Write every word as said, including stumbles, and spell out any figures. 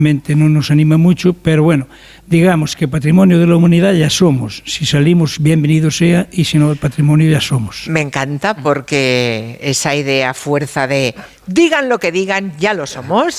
no nos anima mucho, pero bueno, digamos que patrimonio de la humanidad ya somos. Si salimos, bienvenido sea, y si no, el patrimonio ya somos. Me encanta porque esa idea fuerza de digan lo que digan, ya lo somos.